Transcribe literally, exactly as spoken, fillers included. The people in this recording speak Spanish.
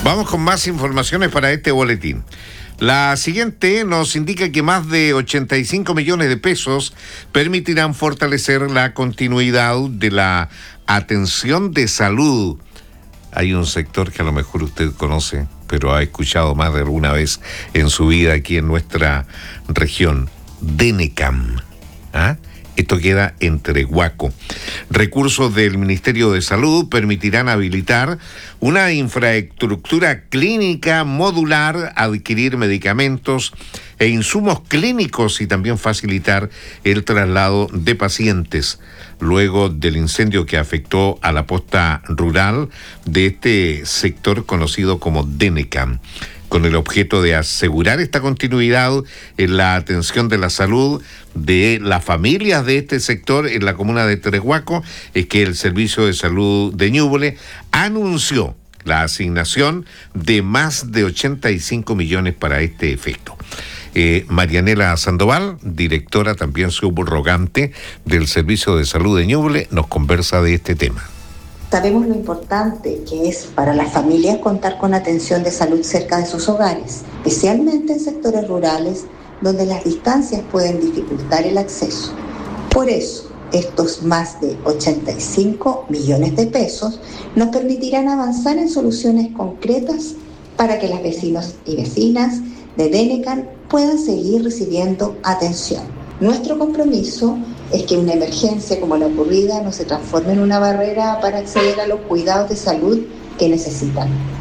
Vamos con más informaciones para este boletín. La siguiente nos indica que más de ochenta y cinco millones de pesos permitirán fortalecer la continuidad de la atención de salud. Hay un sector que a lo mejor usted conoce, pero ha escuchado más de alguna vez en su vida aquí en nuestra región, DENECAM. ¿Ah? Esto queda en Trehuaco. Recursos del Ministerio de Salud permitirán habilitar una infraestructura clínica modular, adquirir medicamentos e insumos clínicos y también facilitar el traslado de pacientes luego del incendio que afectó a la posta rural de este sector conocido como DENECAM, con el objeto de asegurar esta continuidad en la atención de la salud de las familias de este sector en la comuna de Trehuaco. Es que el Servicio de Salud de Ñuble anunció la asignación de más de ochenta y cinco millones para este efecto. Eh, Marianela Sandoval, directora también subrogante del Servicio de Salud de Ñuble, nos conversa de este tema. Sabemos lo importante que es para las familias contar con atención de salud cerca de sus hogares, especialmente en sectores rurales donde las distancias pueden dificultar el acceso. Por eso, estos más de ochenta y cinco millones de pesos nos permitirán avanzar en soluciones concretas para que los vecinos y vecinas de DENECAM puedan seguir recibiendo atención. Nuestro compromiso es que una emergencia como la ocurrida no se transforme en una barrera para acceder a los cuidados de salud que necesitan.